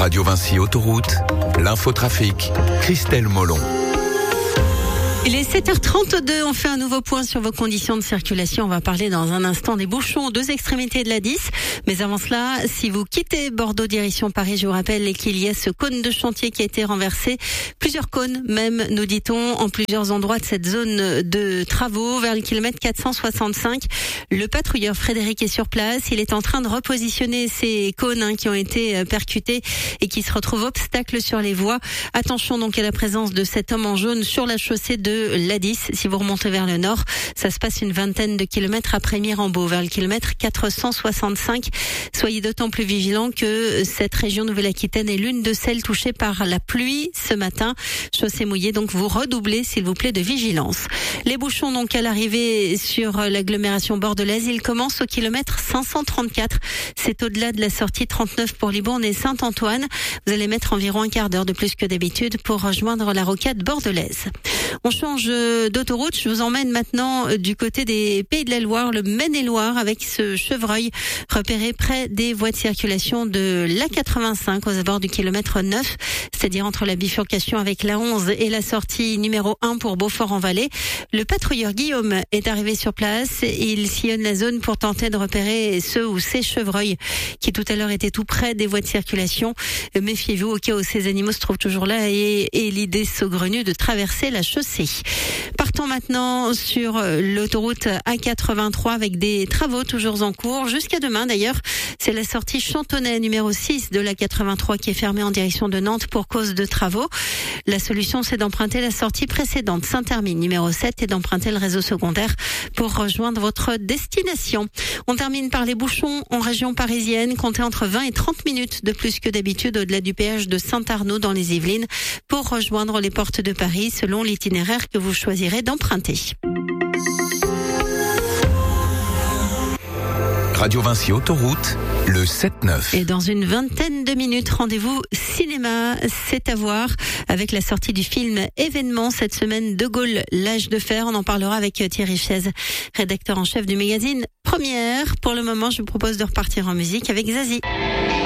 Radio Vinci Autoroute, l'infotrafic, Christelle Molon. Il est 7h32, on fait un nouveau point sur vos conditions de circulation. On va parler dans un instant des bouchons aux deux extrémités de la 10. Mais avant cela, si vous quittez Bordeaux direction Paris, je vous rappelle qu'il y a ce cône de chantier qui a été renversé. Plusieurs cônes même, nous dit-on, en plusieurs endroits de cette zone de travaux vers le kilomètre 465. Le patrouilleur Frédéric est sur place. Il est en train de repositionner ces cônes qui ont été percutés et qui se retrouvent obstacles sur les voies. Attention donc à la présence de cet homme en jaune sur la chaussée de l'A10. Si vous remontez vers le nord, ça se passe une vingtaine de kilomètres après Mirambeau, vers le kilomètre 465. Soyez d'autant plus vigilants que cette région Nouvelle-Aquitaine est l'une de celles touchées par la pluie ce matin. Chaussée mouillée, donc vous redoublez s'il vous plaît de vigilance. Les bouchons donc à l'arrivée sur l'agglomération bordelaise, ils commencent au kilomètre 534. C'est au-delà de la sortie 39 pour Libourne et Saint-Antoine. Vous allez mettre environ un quart d'heure de plus que d'habitude pour rejoindre la rocade bordelaise. On change d'autoroute. Je vous emmène maintenant du côté des Pays de la Loire, le Maine-et-Loire, avec ce chevreuil repéré près des voies de circulation de l'A85 aux abords du kilomètre 9, c'est-à-dire entre la bifurcation avec la 11 et la sortie numéro 1 pour Beaufort-en-Vallée. Le patrouilleur Guillaume est arrivé sur place. Il sillonne la zone pour tenter de repérer ceux ou ces chevreuils qui tout à l'heure étaient tout près des voies de circulation. Méfiez-vous au cas où ces animaux se trouvent toujours là et l'idée saugrenue de traverser la chaussée. Partons maintenant sur l'autoroute A83 avec des travaux toujours en cours. Jusqu'à demain d'ailleurs, c'est la sortie Chantonnay numéro 6 de l'A83 qui est fermée en direction de Nantes pour cause de travaux. La solution, c'est d'emprunter la sortie précédente Saint-Hermine numéro 7 et d'emprunter le réseau secondaire pour rejoindre votre destination. On termine par les bouchons en région parisienne. Comptez entre 20 et 30 minutes de plus que d'habitude au-delà du péage de Saint-Arnaud dans les Yvelines pour rejoindre les portes de Paris selon l'itinéraire que vous choisirez d'emprunter. Radio Vinci Autoroute, le 7-9. Et dans une vingtaine de minutes, rendez-vous cinéma, c'est à voir avec la sortie du film Événement cette semaine, De Gaulle, l'âge de fer. On en parlera avec Thierry Chaise, rédacteur en chef du magazine Première. Pour le moment, je vous propose de repartir en musique avec Zazie.